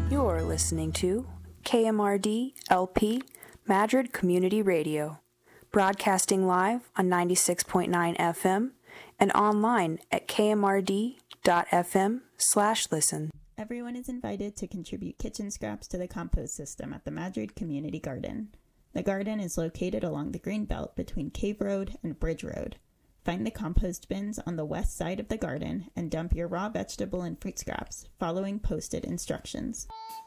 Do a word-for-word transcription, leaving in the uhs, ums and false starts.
You're listening to K M R D L P Madrid Community Radio, broadcasting live on ninety-six point nine F M and online at kmrd.fm slash listen. Everyone is invited to contribute kitchen scraps to the compost system at the Madrid Community Garden. The garden is located along the green belt between Cave Road and Bridge Road. Find the compost bins on the west side of the garden and dump your raw vegetable and fruit scraps following posted instructions.